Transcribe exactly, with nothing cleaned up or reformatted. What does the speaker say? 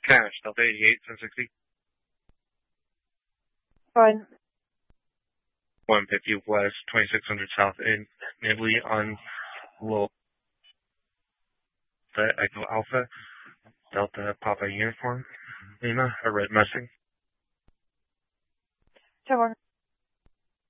Cash, Delta eighty-eight, ten sixty. Fine. one fifty West, twenty-six hundred South in Nibley on Low Echo Alpha, Delta Papa Uniform, Lima, a red Mustang. ten one.